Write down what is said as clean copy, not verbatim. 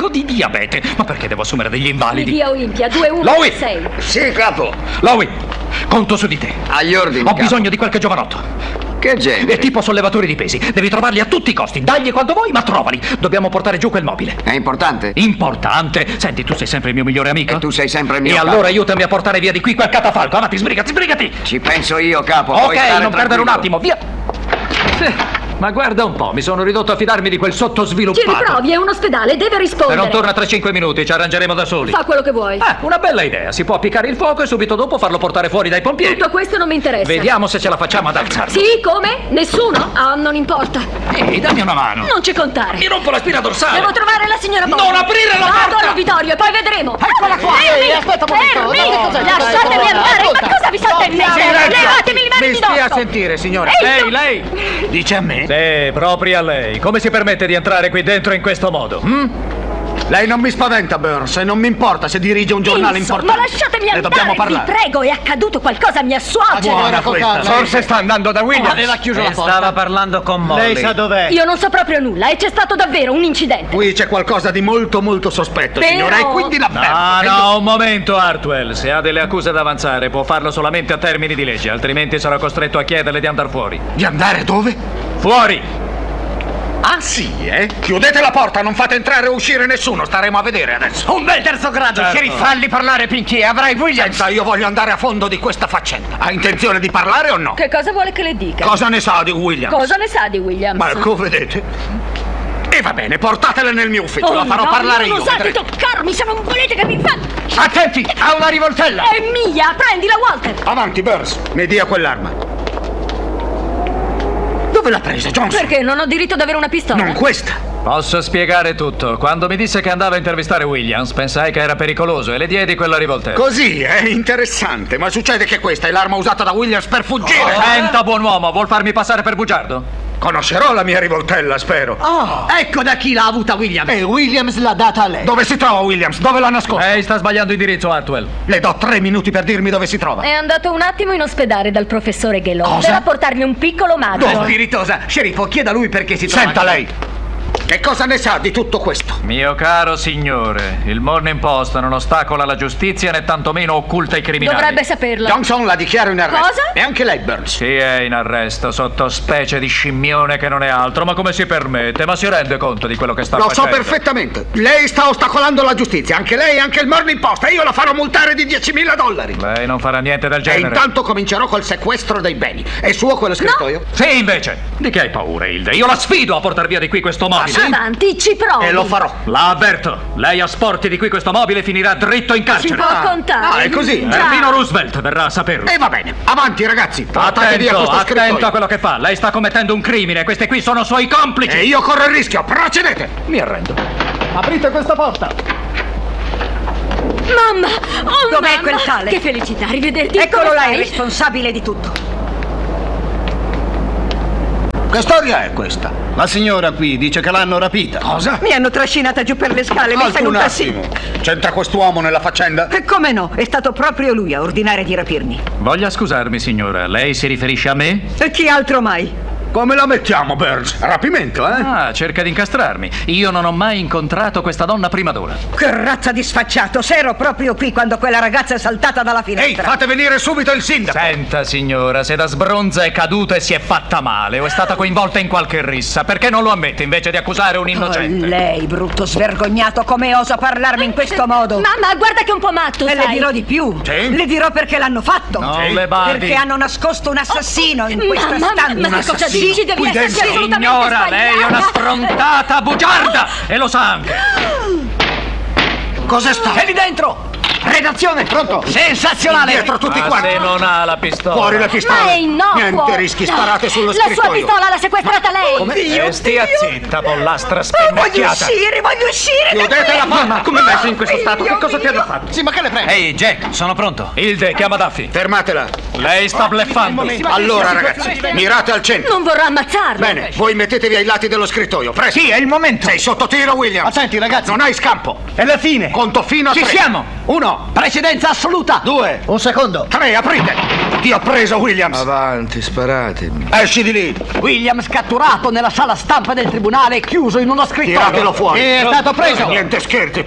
malato di diabete. Ma perché devo assumere degli invalidi? Via Olimpia, 2166. Sì, capo. Lowy, conto su di te. Agli ordini, Ho capo. bisogno di qualche giovanotto. Che genere? È tipo sollevatori di pesi. Devi trovarli a tutti i costi. Dagli quando vuoi, ma trovali. Dobbiamo portare giù quel mobile. È importante? Importante. Senti, tu sei sempre il mio migliore amico. E tu sei sempre il mio E capo. allora aiutami a portare via di qui quel catafalco. Avanti, sbrigati, sbrigati. Ci penso io, capo. Ok, Puoi stare non perdere un tranquillo. attimo, via. Ma guarda un po', mi sono ridotto a fidarmi di quel sottosviluppato. Ci riprovi, è un ospedale, deve Se rispondere. non torna tra 5 minuti, ci arrangeremo da soli. Fa quello che vuoi. Una bella idea. Si può appiccare il fuoco e subito dopo farlo portare fuori dai pompieri. Tutto questo non mi interessa. Vediamo se ce la facciamo ad alzarlo. Sì, come? Nessuno? Ah, non importa. Ehi, dammi una mano. Non ci contare. Mi rompo la spina dorsale. Devo trovare la signora Bond. Non aprire la Vado porta! allo Vittorio e poi vedremo. Eccola qua! Fermi! Aspetta un momento! Fermi! No, cos'è? Lasciatemi Dai, andare! ascolta. Ma cosa vi state in mente? Levatemi le mani Mi di stia a dosso! sentire, signora. Ehi, Lei? Dice a me? Sì, proprio a lei. Come si permette di entrare qui dentro in questo modo? Lei non mi spaventa, Burns, e non mi importa se dirige un giornale Insomma, importante. lasciatemi Ne andare, dobbiamo parlare. vi prego, è accaduto qualcosa a mia suocera. Buona questa. Forse sta andando da Williams. Aveva chiuso la porta. Stava parlando con Molly. Lei sa dov'è? Io non so proprio nulla e c'è stato davvero un incidente. Qui c'è qualcosa di molto molto sospetto, Però- signora, e quindi la No, un momento, Hartwell. Se ha delle accuse da avanzare, può farlo solamente a termini di legge, altrimenti sarà costretto a chiederle di andare fuori. Di andare dove? Fuori! Ah, sì, eh? Chiudete la porta, non fate entrare o uscire nessuno, staremo a vedere adesso. Un bel terzo grado, Certo. sheriff. Falli parlare, Pinky. Avrai Williams. Senza, io voglio andare a fondo di questa faccenda. Ha intenzione di parlare o no? Che cosa vuole che le dica? Cosa ne sa di Williams? Cosa ne sa di Williams? Marco, vedete? E va bene, portatela nel mio ufficio, la farò no, parlare non io. osate vedrete. toccarmi se non volete che mi faccia. Attenti, ha una rivoltella. È mia, prendila, Walter. Avanti, Burns, mi dia quell'arma. Dove l'ha presa, Johnson? Perché non ho diritto ad avere una pistola? Non questa. Posso spiegare tutto. Quando mi disse che andava a intervistare Williams, pensai che era pericoloso e le diedi quella rivoltella. Così, è interessante, ma succede che questa è l'arma usata da Williams per fuggire. Senta, buon uomo, vuol farmi passare per bugiardo? Conoscerò la mia rivoltella, spero. Ecco da chi l'ha avuta Williams. E Williams l'ha data a lei. Dove si trova Williams? Dove l'ha nascosta? Lei sta sbagliando indirizzo, Hartwell. Le do 3 minuti per dirmi dove si trova. È andato un attimo in ospedale dal professore Gelò. Cosa? Per portarmi un piccolo omaggio. Spiritosa. Sceriffo, chieda a lui perché si trova. Senta lei. Che cosa ne sa di tutto questo? Mio caro signore, il Morning Post non ostacola la giustizia né tantomeno occulta i criminali. Dovrebbe saperlo. Johnson la dichiaro in arresto. Cosa? E anche lei, Burns. Sì, è in arresto, sotto specie di scimmione che non è altro. Ma come si permette? Ma si rende conto di quello che sta Lo so facendo? perfettamente. Lei sta ostacolando la giustizia. Anche lei e anche il Morning Post. E io la farò multare di $10.000. Lei non farà niente del E genere. intanto comincerò col sequestro dei beni. È suo quello scrittoio? Sì, invece. Di che hai paura, Hilde? Io la sfido a portar via di qui questo mobile. Avanti, ci provi. E lo farò. La avverto. Lei a sporti di qui questo mobile finirà dritto in Si carcere. può contare. è così. Già. Ermino Roosevelt verrà a saperlo. E va bene. Avanti, ragazzi. Portate via questo Attento scrittoio. a quello che fa. Lei sta commettendo un crimine. Questi qui sono suoi complici. E io corro il rischio. Procedete. Mi arrendo. Aprite questa porta. Mamma! Oh, Dov'è mamma! quel tale? Che felicità, rivederti. Eccolo Come là, stai? il responsabile di tutto. Che storia è questa? La signora qui dice che l'hanno rapita. Cosa? Mi hanno trascinata giù per le scale, messa in un tassino. C'entra quest'uomo nella faccenda? E come no? È stato proprio lui a ordinare di rapirmi. Voglia scusarmi, signora. Lei si riferisce a me? E chi altro mai? Come la mettiamo, Burns? Rapimento, eh? Ah, cerca di incastrarmi. Io non ho mai incontrato questa donna prima d'ora. Che razza di sfacciato! Se ero proprio qui quando quella ragazza è saltata dalla Ehi, finestra. fate venire subito il sindaco! Senta, signora, se da sbronza è caduta e si è fatta male o è stata coinvolta in qualche rissa, perché non lo ammette invece di accusare un innocente? Oh, lei, brutto svergognato, come osa parlarmi in questo modo? Mamma, guarda che è un po' matto, E le sai. dirò di più. Sì? Le dirò perché l'hanno fatto. Non le badi. Perché hanno nascosto un assassino in questa Mamma, stanza. ma che cosa Sì, dici? Devi qui esserci dentro. assolutamente Signora, lei è una sbagliata. sfrontata bugiarda e lo sa anche. Cos'è stato? È lì dentro. Redazione. Pronto? Sensazionale. Dietro tutti Ma quanti! se non ha la pistola. Fuori la pistola! Ma è innocuo. Niente rischi, sparate sullo La sua scrittoio! pistola l'ha sequestrata lei. E stia zitta, pollastra Voglio spennacchiata. uscire, voglio uscire! da Chiudete la qui! porta! Come messo in questo stato? Che Figlio cosa ti hanno mio. fatto? Sì, ma che le prende? Ehi, Jack, sono pronto. Hilde, chiama Duffy. Fermatela! Lei sta bleffando. Allora, ragazzi, mirate al centro! Non vorrà ammazzarlo. Bene, voi mettetevi ai lati dello scrittoio, presto! Sì, è il momento. Sei sotto tiro, Williams! Attenti, ragazzi. Non hai scampo! È la fine. Conto fino a Ci 3. siamo. 1, Uno, Precedenza assoluta. 2, Un secondo. 3, aprite! Ti ho preso, Williams! Avanti, sparatemi. Esci di lì! Williams catturato nella sala stampa del tribunale e chiuso in uno scrittoio. Tiratelo fuori! È stato preso. Niente scherzi,